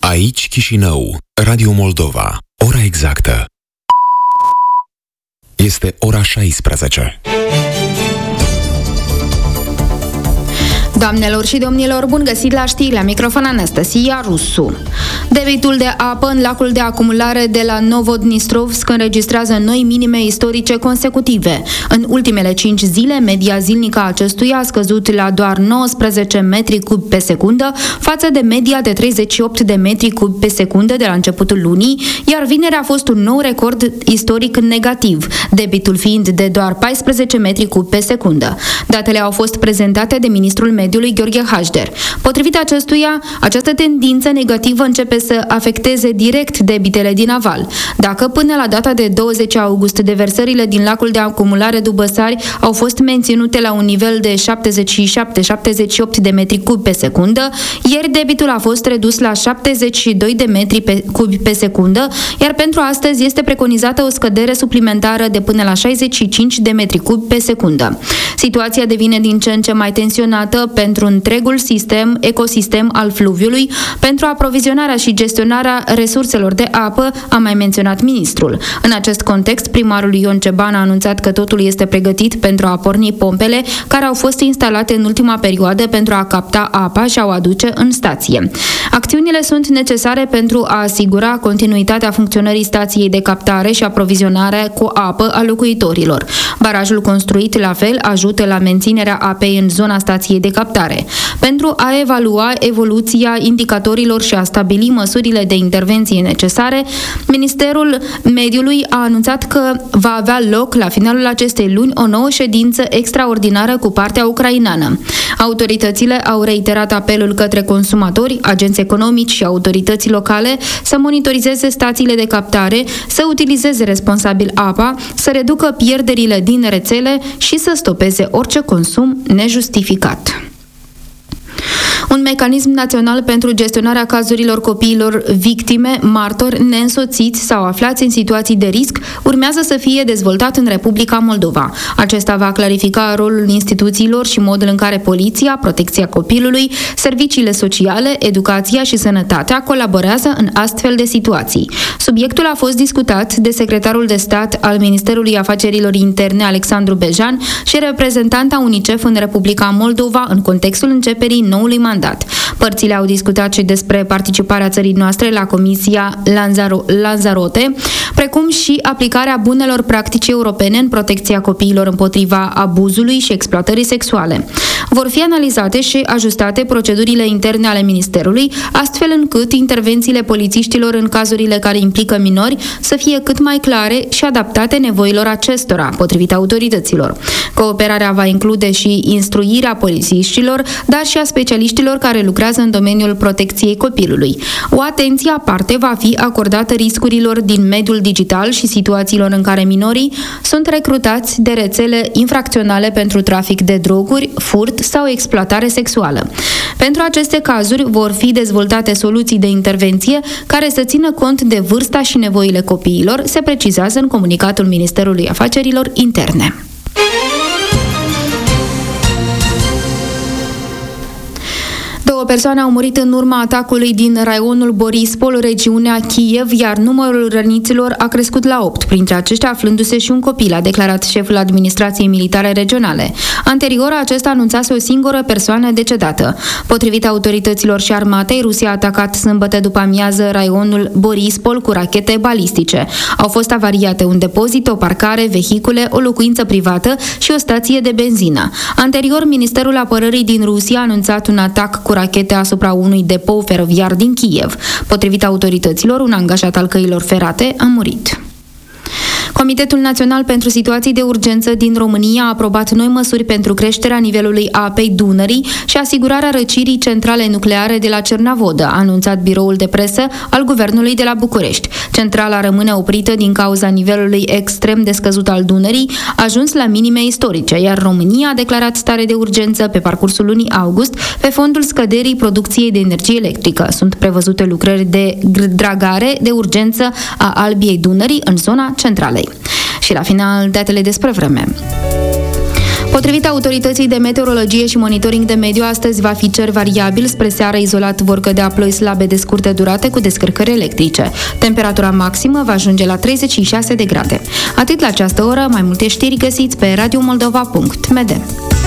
Aici Chișinău, Radio Moldova. Ora exactă este ora 16. Doamnelor și domnilor, bun găsit la știri, la microfon Anastasia Rusu. Debitul de apă în lacul de acumulare de la Novodnistrovsk înregistrează noi minime istorice consecutive. În ultimele 5 zile, media zilnică a acestuia a scăzut la doar 19 metri cubi pe secundă, față de media de 38 de metri cubi pe secundă de la începutul lunii, iar vineri a fost un nou record istoric negativ, debitul fiind de doar 14 metri cubi pe secundă. Datele au fost prezentate de ministrul mediului Gheorghe Hașder. Potrivit acestuia, această tendință negativă începe să afecteze direct debitele din aval. Dacă până la data de 20 august deversările din lacul de acumulare Dubăsari au fost menținute la un nivel de 77-78 de metri cubi pe secundă, ieri debitul a fost redus la 72 de metri cubi pe secundă, iar pentru astăzi este preconizată o scădere suplimentară de până la 65 de metri cubi pe secundă. Situația devine din ce în ce mai tensionată pentru întregul ecosistem al fluviului, pentru aprovizionarea și gestionarea resurselor de apă, a mai menționat ministrul. În acest context, primarul Ion Ceban a anunțat că totul este pregătit pentru a porni pompele care au fost instalate în ultima perioadă pentru a capta apa și a o aduce în stație. Acțiunile sunt necesare pentru a asigura continuitatea funcționării stației de captare și aprovizionare cu apă a locuitorilor. Barajul construit la fel ajută la menținerea apei în zona stației de captare. Pentru a evalua evoluția indicatorilor și a stabili măsurile de intervenție necesare, Ministerul Mediului a anunțat că va avea loc la finalul acestei luni o nouă ședință extraordinară cu partea ucraineană. Autoritățile au reiterat apelul către consumatori, agenți economici și autorități locale să monitorizeze stațiile de captare, să utilizeze responsabil apa, să reducă pierderile din rețele și să stopeze orice consum nejustificat. Un mecanism național pentru gestionarea cazurilor copiilor victime, martori, neînsoțiți sau aflați în situații de risc urmează să fie dezvoltat în Republica Moldova. Acesta va clarifica rolul instituțiilor și modul în care poliția, protecția copilului, serviciile sociale, educația și sănătatea colaborează în astfel de situații. Subiectul a fost discutat de secretarul de stat al Ministerului Afacerilor Interne, Alexandru Bejan, și reprezentanta UNICEF în Republica Moldova în contextul începerii noului mandat. Părțile au discutat și despre participarea țării noastre la Comisia Lanzarote, precum și aplicarea bunelor practici europene în protecția copiilor împotriva abuzului și exploatării sexuale. Vor fi analizate și ajustate procedurile interne ale Ministerului, astfel încât intervențiile polițiștilor în cazurile care implică minori să fie cât mai clare și adaptate nevoilor acestora, potrivit autorităților. Cooperarea va include și instruirea polițiștilor, dar și a specialiștilor care lucrează în domeniul protecției copilului. O atenție aparte va fi acordată riscurilor din mediul digital și situațiilor în care minorii sunt recrutați de rețele infracționale pentru trafic de droguri, furt sau exploatare sexuală. Pentru aceste cazuri vor fi dezvoltate soluții de intervenție care să țină cont de vârsta și nevoile copiilor, se precizează în comunicatul Ministerului Afacerilor Interne. O persoană au murit în urma atacului din raionul Borispol, regiunea Kiev, iar numărul răniților a crescut la 8, printre aceștia aflându-se și un copil, a declarat șeful administrației militare regionale. Anterior, acesta anunțase o singură persoană decedată. Potrivit autorităților și armatei, Rusia a atacat sâmbătă după amiază raionul Borispol cu rachete balistice. Au fost avariate un depozit, o parcare, vehicule, o locuință privată și o stație de benzină. Anterior, Ministerul Apărării din Rusia a anunțat un atac cu rachete asupra unui depou feroviar din Kiev. Potrivit autorităților, un angajat al căilor ferate a murit. Comitetul Național pentru Situații de Urgență din România a aprobat noi măsuri pentru creșterea nivelului apei Dunării și asigurarea răcirii centralei nucleare de la Cernavodă, a anunțat biroul de presă al Guvernului de la București. Centrala rămâne oprită din cauza nivelului extrem de scăzut al Dunării, ajuns la minime istorice, iar România a declarat stare de urgență pe parcursul lunii august pe fondul scăderii producției de energie electrică. Sunt prevăzute lucrări de dragare de urgență a Albiei Dunării în zona centralei. Și la final, datele despre vreme. Potrivit autorității de meteorologie și monitoring de mediu, astăzi va fi cer variabil, spre seară izolat vor cădea ploi slabe de scurtă durată cu descărcări electrice. Temperatura maximă va ajunge la 36 de grade. Atât la această oră, mai multe știri găsiți pe radiomoldova.md.